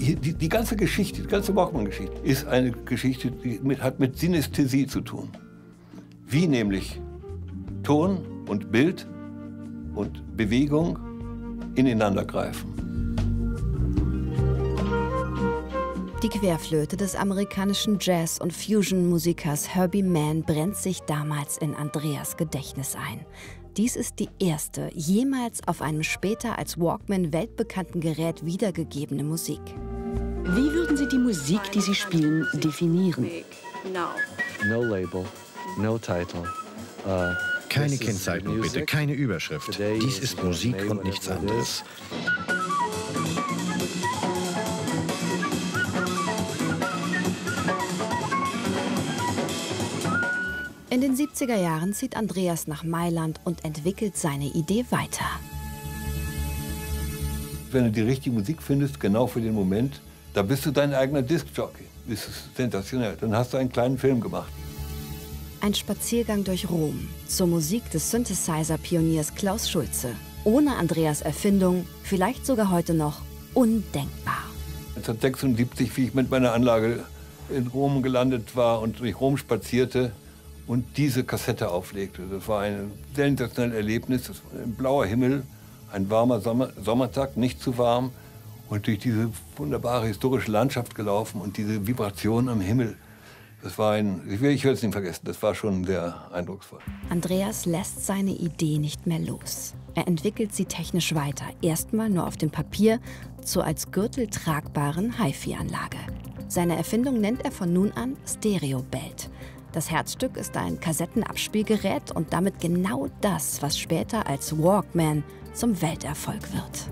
Die ganze Geschichte, die ganze Walkman-Geschichte ist eine Geschichte, die hat mit Synästhesie zu tun. Wie nämlich Ton und Bild und Bewegung ineinander greifen. Die Querflöte des amerikanischen Jazz- und Fusion-Musikers Herbie Mann brennt sich damals in Andreas' Gedächtnis ein. Dies ist die erste jemals auf einem später als Walkman weltbekannten Gerät wiedergegebene Musik. Wie würden Sie die Musik, die Sie spielen, definieren? No label, no title. Keine Kennzeichnung bitte, keine Überschrift. Dies ist Musik und nichts anderes. In den 70er Jahren zieht Andreas nach Mailand und entwickelt seine Idee weiter. Wenn du die richtige Musik findest, genau für den Moment, da bist du dein eigener Diskjockey. Das ist sensationell. Dann hast du einen kleinen Film gemacht. Ein Spaziergang durch Rom zur Musik des Synthesizer-Pioniers Klaus Schulze. Ohne Andreas' Erfindung, vielleicht sogar heute noch, undenkbar. 1976, wie ich mit meiner Anlage in Rom gelandet war und durch Rom spazierte und diese Kassette auflegte. Das war ein sensationelles Erlebnis. Das war ein blauer Himmel, ein warmer Sommertag, nicht zu warm. Und durch diese wunderbare historische Landschaft gelaufen und diese Vibration am Himmel. Das war ich werde es nicht vergessen, das war schon sehr eindrucksvoll. Andreas lässt seine Idee nicht mehr los. Er entwickelt sie technisch weiter, erstmal nur auf dem Papier, zur als Gürtel tragbaren HiFi-Anlage. Seine Erfindung nennt er von nun an Stereo-Belt. Das Herzstück ist ein Kassettenabspielgerät und damit genau das, was später als Walkman zum Welterfolg wird.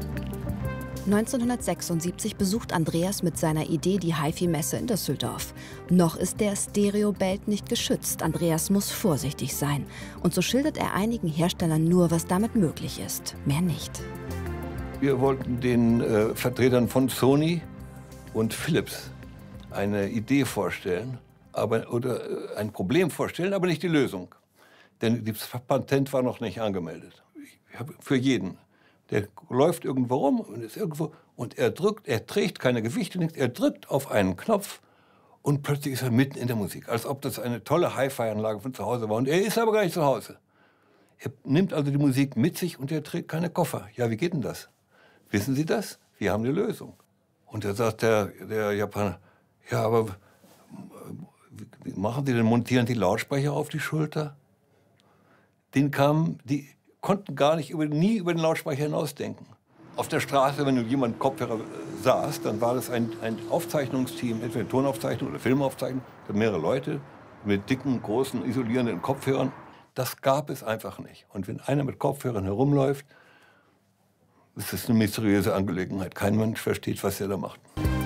1976 besucht Andreas mit seiner Idee die HiFi-Messe in Düsseldorf. Noch ist der Stereo-Belt nicht geschützt. Andreas muss vorsichtig sein. Und so schildert er einigen Herstellern nur, was damit möglich ist. Mehr nicht. Wir wollten den Vertretern von Sony und Philips eine Idee vorstellen, oder ein Problem vorstellen, aber nicht die Lösung. Denn das Patent war noch nicht angemeldet. Für jeden. Der läuft irgendwo rum und ist irgendwo und er trägt keine Gewichte, nichts. Er drückt auf einen Knopf und plötzlich ist er mitten in der Musik, als ob das eine tolle Hi-Fi-Anlage von zu Hause war. Und er ist aber gar nicht zu Hause. Er nimmt also die Musik mit sich und er trägt keine Koffer. Ja, wie geht denn das? Wissen Sie das? Wir haben eine Lösung. Und da sagt der Japaner, ja, aber wie machen Sie denn, montieren die Lautsprecher auf die Schulter? Die konnten gar nicht nie über den Lautsprecher hinausdenken. Auf der Straße, wenn jemand Kopfhörer saß, dann war das ein Aufzeichnungsteam, entweder Tonaufzeichnung oder Filmaufzeichnung, mehrere Leute mit dicken, großen, isolierenden Kopfhörern. Das gab es einfach nicht. Und wenn einer mit Kopfhörern herumläuft, ist das eine mysteriöse Angelegenheit. Kein Mensch versteht, was er da macht.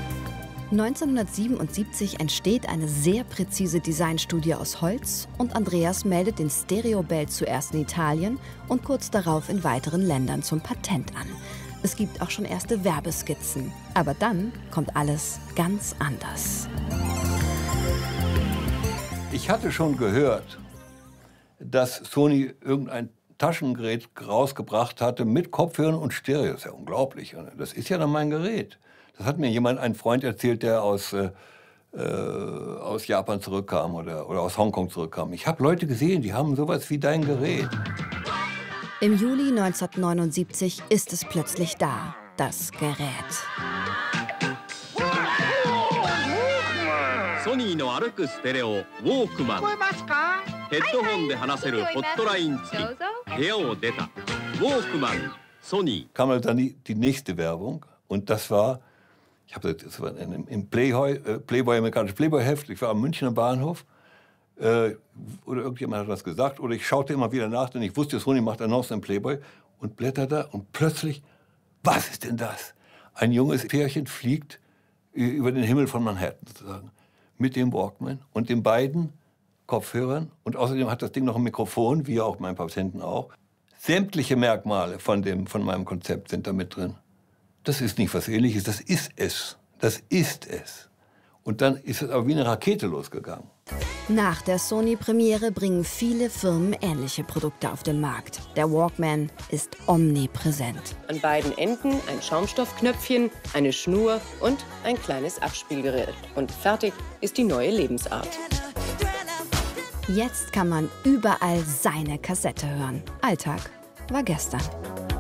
1977 entsteht eine sehr präzise Designstudie aus Holz und Andreas meldet den Stereo-Belt zuerst in Italien und kurz darauf in weiteren Ländern zum Patent an. Es gibt auch schon erste Werbeskizzen. Aber dann kommt alles ganz anders. Ich hatte schon gehört, dass Sony irgendein Taschengerät rausgebracht hatte mit Kopfhörern und Stereo. Das ist ja unglaublich. Das ist ja dann mein Gerät. Das hat mir ein Freund erzählt, der aus Japan zurückkam oder aus Hongkong zurückkam. Ich habe Leute gesehen, die haben sowas wie dein Gerät. Im Juli 1979 ist es plötzlich da, das Gerät. Sonyの歩くステレオウォークマンヘッドホンで話せるホットライン付き部屋を出たウォークマンソニー Kam dann die nächste Werbung und das war im Playboy, amerikanisches Playboy-Heft. Ich war am Münchner Bahnhof oder irgendjemand hat das gesagt oder ich schaute immer wieder nach, denn ich wusste, Sony macht Annoncen im Playboy und blätterte und plötzlich, was ist denn das? Ein junges Pärchen fliegt über den Himmel von Manhattan sozusagen mit dem Walkman und den beiden Kopfhörern und außerdem hat das Ding noch ein Mikrofon, wie auch mein Patenten auch. Sämtliche Merkmale von meinem Konzept sind da mit drin. Das ist nicht was Ähnliches, das ist es. Das ist es. Und dann ist es aber wie eine Rakete losgegangen. Nach der Sony-Premiere bringen viele Firmen ähnliche Produkte auf den Markt. Der Walkman ist omnipräsent. An beiden Enden ein Schaumstoffknöpfchen, eine Schnur und ein kleines Abspielgerät. Und fertig ist die neue Lebensart. Jetzt kann man überall seine Kassette hören. Alltag war gestern.